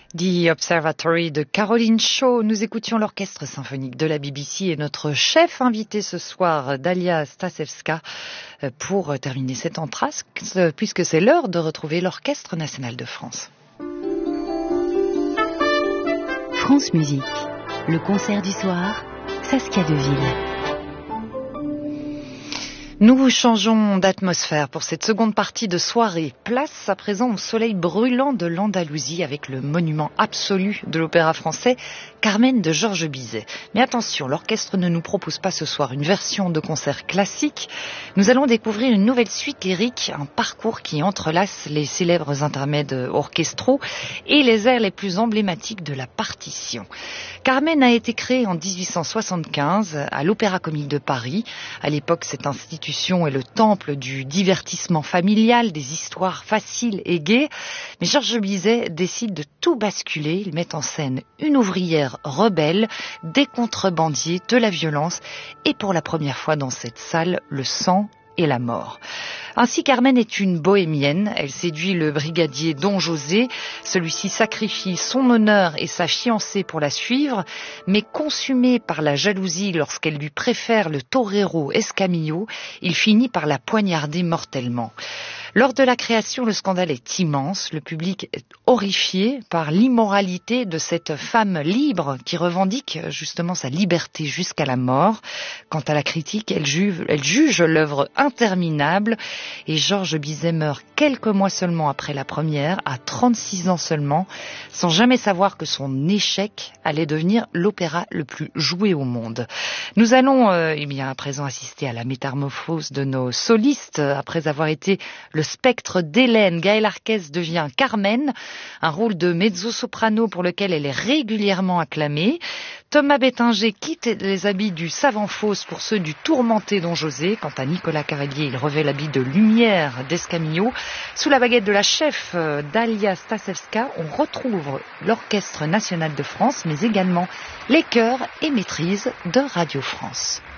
The Observatory de Caroline Shaw. Nous écoutions l'orchestre symphonique de la BBC et notre chef invité ce soir, Dalia Stasevska, pour terminer cet entracte, puisque c'est l'heure de retrouver l'Orchestre national de France. France Musique, le concert du soir, Saskia Deville. Nous changeons d'atmosphère pour cette seconde partie de soirée. Place à présent au soleil brûlant de l'Andalousie avec le monument absolu de l'opéra français, Carmen de Georges Bizet. Mais attention, l'orchestre ne nous propose pas ce soir une version de concert classique. Nous allons découvrir une nouvelle suite lyrique, un parcours qui entrelace les célèbres intermèdes orchestraux et les airs les plus emblématiques de la partition. Carmen a été créée en 1875 à l'Opéra Comique de Paris. À l'époque, cette institution est le temple du divertissement familial, des histoires faciles et gaies. Mais Georges Bizet décide de tout basculer. Il met en scène une ouvrière rebelle, des contrebandiers, de la violence et pour la première fois dans cette salle, le sang et la mort. Ainsi, Carmen est une bohémienne. Elle séduit le brigadier Don José. Celui-ci sacrifie son honneur et sa fiancée pour la suivre, mais consumé par la jalousie lorsqu'elle lui préfère le torero Escamillo, il finit par la poignarder mortellement. Lors de la création, le scandale est immense. Le public est horrifié par l'immoralité de cette femme libre qui revendique justement sa liberté jusqu'à la mort. Quant à la critique, elle juge l'œuvre interminable et Georges Bizet meurt quelques mois seulement après la première, à 36 ans seulement, sans jamais savoir que son échec allait devenir l'opéra le plus joué au monde. Nous allons à présent assister à la métamorphose de nos solistes après avoir été le spectre d'Hélène. Gaëlle Arquez devient Carmen, un rôle de mezzo-soprano pour lequel elle est régulièrement acclamée. Thomas Bettinger quitte les habits du savant Faust pour ceux du tourmenté Don José. Quant à Nicolas Carellier, il revêt l'habit de lumière d'Escamillo. Sous la baguette de la chef Dalia Stasevska, on retrouve l'Orchestre national de France, mais également les chœurs et maîtrises de Radio France.